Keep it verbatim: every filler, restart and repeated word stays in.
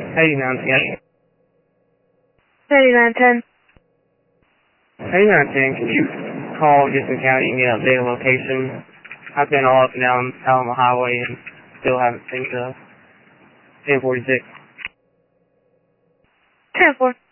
eighty-nine ten. eighty-nine ten. eighty-nine ten, can you call Gibson County and get an updated location? I've been all up and down Alamo Highway and still haven't seen the ten forty-six. ten four.